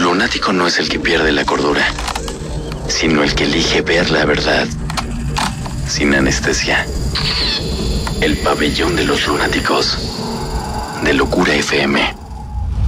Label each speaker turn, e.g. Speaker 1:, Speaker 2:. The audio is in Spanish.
Speaker 1: Lunático no es el que pierde la cordura, sino el que elige ver la verdad sin anestesia. El pabellón de los lunáticos de Locura FM.